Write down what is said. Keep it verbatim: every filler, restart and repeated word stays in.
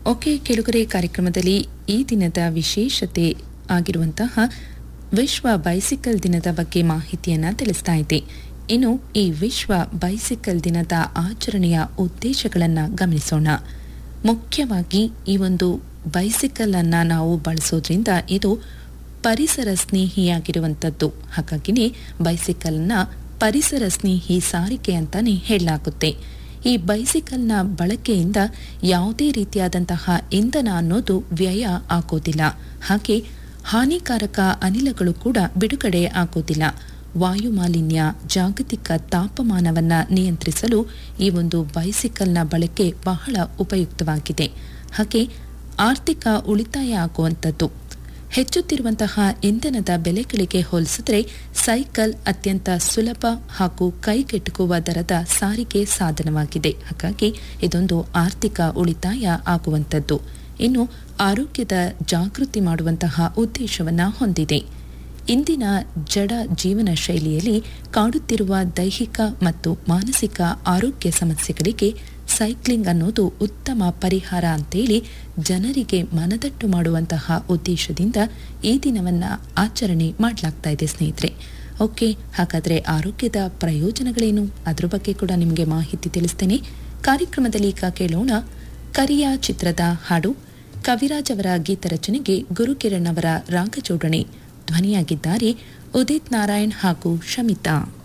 Okay ಕೆಳಗರೆ ಕಾರ್ಯಕ್ರಮದಲ್ಲಿ ಈ ದಿನದ ವಿಶೇಷತೆ ಆಗಿರುವಂತಹ ವಿಶ್ವ ಬೈಸಿಕಲ್ ದಿನದ ಬಗ್ಗೆ ಮಾಹಿತಿಯನ್ನು ತಿಳಿಸ್ತಾ ಇದ್ದೆ. ಇನ್ನು ಈ ವಿಶ್ವ ಬೈಸಿಕಲ್ ದಿನದ ಆಚರಣೆಯ ಉದ್ದೇಶಗಳನ್ನು ಗಮನಿಸೋಣ. ಮುಖ್ಯವಾಗಿ ಈ ಒಂದು ಬೈಸಿಕಲ್ ಅನ್ನ ನಾವು ಬಳಸೋದ್ರಿಂದ ಇದು ಪರಿಸರ ಸ್ನೇಹಿಯಾಗಿರುವಂಥದ್ದು. ಹಾಗಾಗಿನೇ ಬೈಸಿಕಲ್ ನ ಪರಿಸರ ಸ್ನೇಹಿ ಸಾರಿಗೆ ಅಂತಾನೆ ಹೇಳಲಾಗುತ್ತೆ. ಈ ಬೈಸಿಕಲ್ನ ಬಳಕೆಯಿಂದ ಯಾವುದೇ ರೀತಿಯಾದಂತಹ ಇಂಧನ ಅನ್ನೋದು ವ್ಯಯ ಆಗೋದಿಲ್ಲ. ಹಾಗೆ ಹಾನಿಕಾರಕ ಅನಿಲಗಳು ಕೂಡ ಬಿಡುಗಡೆ ಆಗೋದಿಲ್ಲ. ವಾಯು ಮಾಲಿನ್ಯ, ಜಾಗತಿಕ ತಾಪಮಾನವನ್ನ ನಿಯಂತ್ರಿಸಲು ಈ ಒಂದು ಬೈಸಿಕಲ್ನ ಬಳಕೆ ಬಹಳ ಉಪಯುಕ್ತವಾಗಿದೆ. ಹಾಗೆ ಆರ್ಥಿಕ ಉಳಿತಾಯ ಆಗುವಂಥದ್ದು. ಹೆಚ್ಚುತ್ತಿರುವಂತಹ ಇಂಧನದ ಬೆಲೆಗಳಿಗೆ ಹೋಲಿಸಿದ್ರೆ ಸೈಕಲ್ ಅತ್ಯಂತ ಸುಲಭ ಹಾಗೂ ಕೈಗೆಟುಕುವ ದರದ ಸಾರಿಗೆ ಸಾಧನವಾಗಿದೆ. ಹಾಗಾಗಿ ಇದೊಂದು ಆರ್ಥಿಕ ಉಳಿತಾಯ ಆಗುವಂಥದ್ದು. ಇನ್ನು ಆರೋಗ್ಯದ ಜಾಗೃತಿ ಮಾಡುವಂತಹ ಉದ್ದೇಶವನ್ನ ಹೊಂದಿದೆ. ಇಂದಿನ ಜಡ ಜೀವನ ಶೈಲಿಯಲ್ಲಿ ಕಾಡುತ್ತಿರುವ ದೈಹಿಕ ಮತ್ತು ಮಾನಸಿಕ ಆರೋಗ್ಯ ಸಮಸ್ಯೆಗಳಿಗೆ ಸೈಕ್ಲಿಂಗ್ ಅನ್ನೋದು ಉತ್ತಮ ಪರಿಹಾರ ಅಂತೇಳಿ ಜನರಿಗೆ ಮನದಟ್ಟು ಮಾಡುವಂತಹ ಉದ್ದೇಶದಿಂದ ಈ ದಿನವನ್ನ ಆಚರಣೆ ಮಾಡಲಾಗ್ತಾ ಇದೆ ಸ್ನೇಹಿತರೆ. ಓಕೆ, ಹಾಗಾದ್ರೆ ಆರೋಗ್ಯದ ಪ್ರಯೋಜನಗಳೇನು ಅದ್ರ ಬಗ್ಗೆ ಕೂಡ ನಿಮಗೆ ಮಾಹಿತಿ ತಿಳಿಸ್ತೇನೆ. ಕಾರ್ಯಕ್ರಮದಲ್ಲಿ ಈಗ ಕೇಳೋಣ ಕರಿಯ ಚಿತ್ರದ ಹಾಡು. ಕವಿರಾಜ್ ಅವರ ಗೀತ ರಚನೆಗೆ ಗುರುಕಿರಣ್ ಅವರ ರಾಗ ಜೋಡಣೆ. ಧ್ವನಿಯಾಗಿದ್ದಾರೆ ಉದಿತ್ ನಾರಾಯಣ್ ಹಾಗೂ ಶಮಿತಾ.